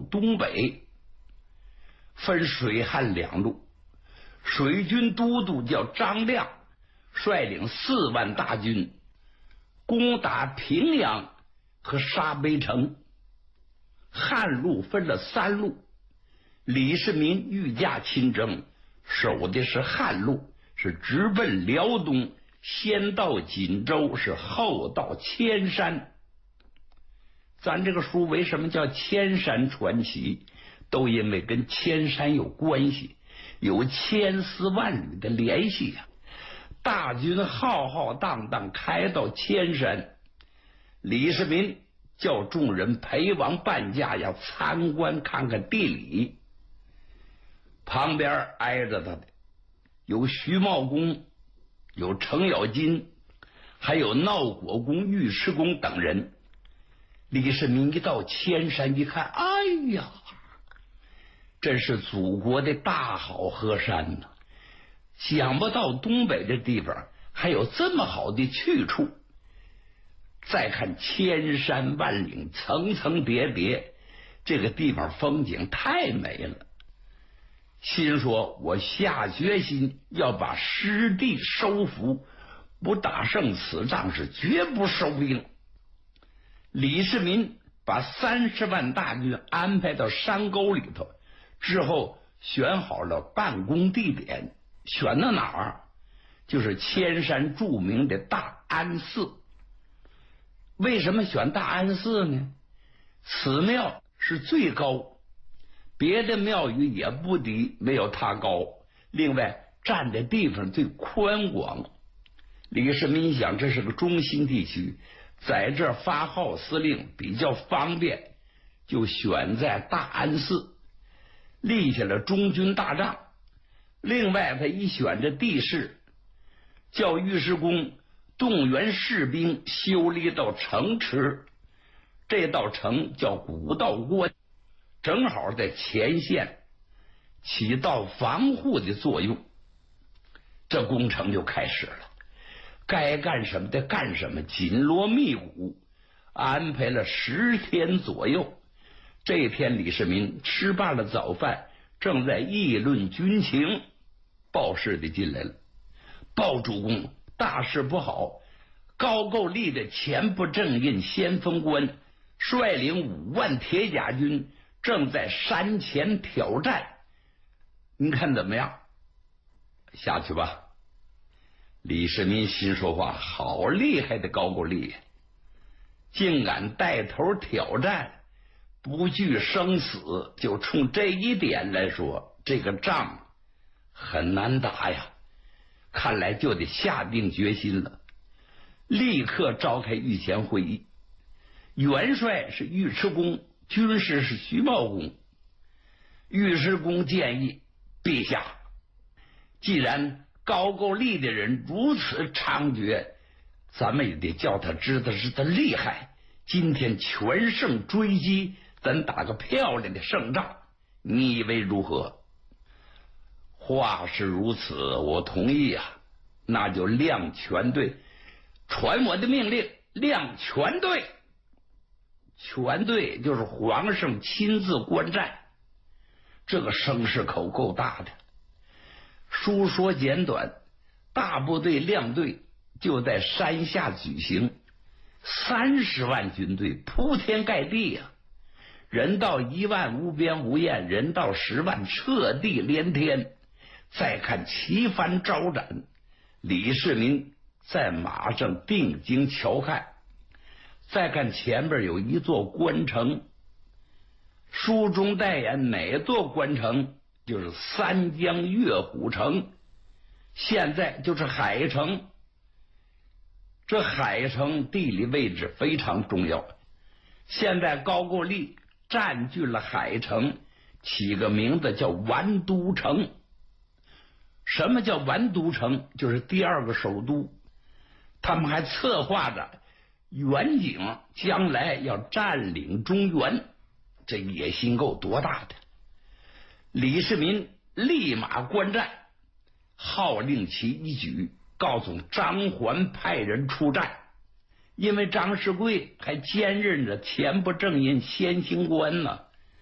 东北，分水旱两路。水军都督叫张亮，率领4万大军攻打平阳和沙碑城。旱路分了3路，李世民御驾亲征，守的是旱路，是直奔辽东，先到锦州，是后到千山。咱这个书为什么叫千山传奇？都因为跟千山有关系，有千丝万缕的联系呀。大军浩浩荡荡开到千山，李世民叫众人陪王伴驾，要参观看看地理。旁边挨着他的有徐茂公，有程咬金，还有闹国公、尉迟恭等人。李世民一到千山一看，哎呀，这是祖国的大好河山呐！想不到东北这地方还有这么好的去处。再看千山万岭，层层叠叠，这个地方风景太美了。心说，我下决心要把失地收服，不打胜此仗是绝不收兵。李世民把30万大军安排到山沟里头，之后选好了办公地点，选到哪儿？就是千山著名的大安寺。为什么选大安寺呢？此庙是最高，别的庙宇也不低，没有它高。另外占的地方最宽广。李世民想，这是个中心地区，在这发号司令比较方便，就选在大安寺立下了中军大帐。另外他一选这地势，叫尉迟恭动员士兵修了一道城池，这道城叫古道关，正好在前线，起到防护的作用。这工程就开始了，该干什么的干什么，紧锣密鼓，安排了10天左右。这天李世民吃罢了早饭，正在议论军情，报事的进来了，报主公，大事不好，高句丽的前部正印先锋官率领5万铁甲军正在山前挑战，你看怎么样？下去吧。李世民心说话，好厉害的高句丽，竟敢带头挑战，不惧生死。就冲这一点来说，这个仗很难打呀，看来就得下定决心了。立刻召开御前会议，元帅是尉迟恭，军师是徐茂公。尉迟恭建议，陛下，既然高句丽的人如此猖獗，咱们也得叫他知道是他厉害。今天全胜追击，咱打个漂亮的胜仗，你以为如何？话是如此，我同意啊。那就亮全队，传我的命令，亮全队。全队就是皇上亲自观战，这个声势口够大的。书说简短，大部队亮队就在山下举行，30万军队铺天盖地呀，人到1万无边无厌，人到10万彻地连天。再看旗帆招展，李世民在马上定睛瞧看。再看前边有一座关城，书中代言哪座关城？就是三江月虎城，现在就是海城。这海城地理位置非常重要，现在高句丽占据了海城，起个名字叫完都城。什么叫完都城？就是第2个首都。他们还策划着远景将来要占领中原，这野心够多大的。李世民立马观战，号令其一举，告诉张环派人出战。因为张士贵还兼任着前部正印先行官呢，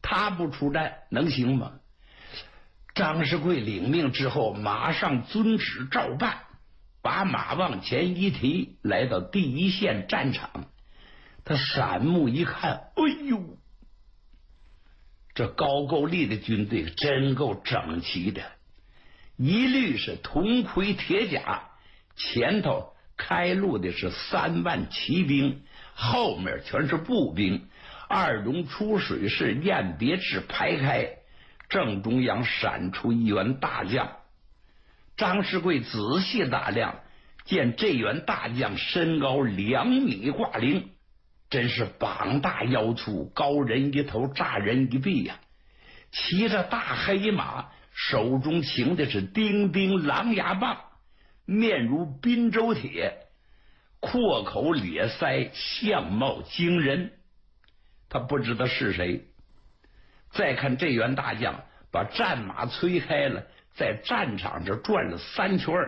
他不出战能行吗？张世贵领命之后，马上遵旨照办，把马往前一提，来到第一线战场。他闪目一看，哎呦，这高句丽的军队真够整齐的，一律是铜盔铁甲，前头开路的是3万骑兵，后面全是步兵，二龙出水式雁别式排开，正中央闪出一员大将。张世贵仔细打量，见这员大将身高2米挂零，真是膀大腰粗，高人一头，炸人一臂呀！骑着大黑马，手中擎的是钉钉狼牙棒，面如滨州铁，阔口咧腮，相貌惊人。他不知道是谁。再看这员大将把战马催开了，在战场上转了3圈，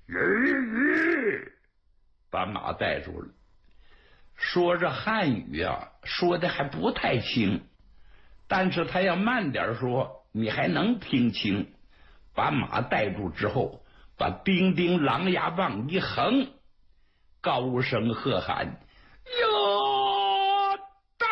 把马带住了。说着汉语啊，说的还不太清，但是他要慢点说，你还能听清。把马带住之后，把钉钉狼牙棒一横，高声喝喊：哟！带！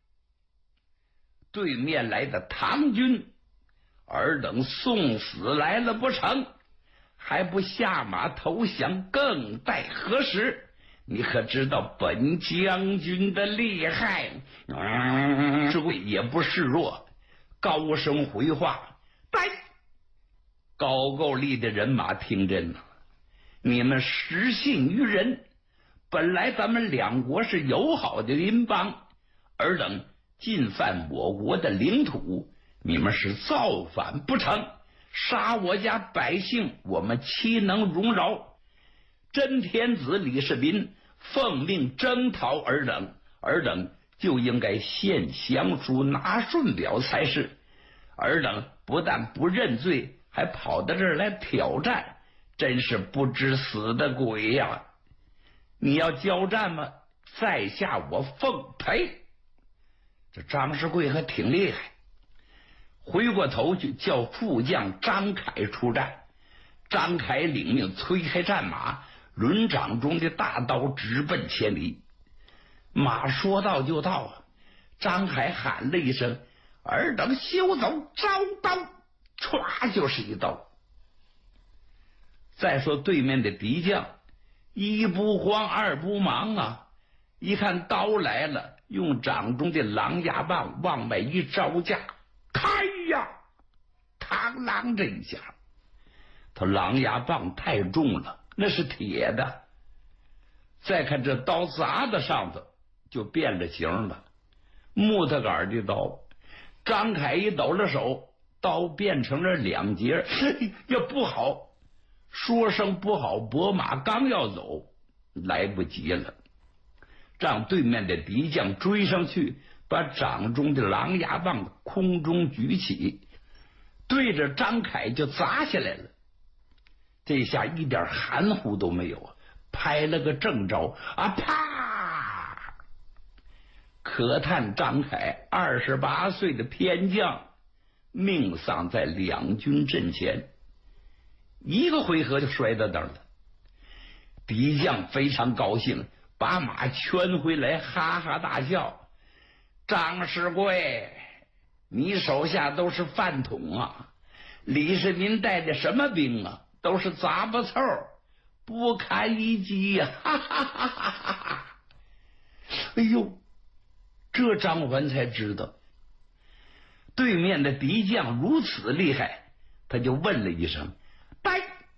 对面来的唐军，尔等送死来了不成？还不下马投降，更待何时？你可知道本将军的厉害？世贵也不示弱，高声回话：带！高句丽的人马听真了，你们失信于人，本来咱们两国是友好的邻邦，尔等进犯我国的领土，你们是造反不成？杀我家百姓，我们岂能容饶？真天子李世民奉命征讨尔等，尔等就应该献降书拿顺表才是。尔等不但不认罪，还跑到这儿来挑战，真是不知死的鬼呀！你要交战吗？在下我奉陪。这张世贵还挺厉害，回过头去叫副将张凯出战。张凯领命催开战马，轮掌中的大刀直奔千里。马说到就到啊！张凯喊了一声：尔等休走，招刀！歘就是一刀。再说对面的敌将，一不慌二不忙啊，一看刀来了，用掌中的狼牙棒往外一招架，开呀！螳螂这一下，他狼牙棒太重了，那是铁的。再看这刀砸在上头，就变了形了，木头杆的刀。张凯一抖了手，刀变成了2截，呀不好！说声不好，拨马刚要走，来不及了，让对面的敌将追上去，把掌中的狼牙棒空中举起，对着张凯就砸下来了。这下一点含糊都没有啊，拍了个正着啊！啪！可叹张凯28岁的偏将，命丧在两军阵前，一个回合就摔到那儿了。敌将非常高兴，把马圈回来，哈哈大笑：张世贵，你手下都是饭桶啊！李世民带的什么兵啊？都是杂巴凑，不堪一击呀！哈哈哈哈哈哈！哎呦，这张环才知道对面的敌将如此厉害，他就问了一声：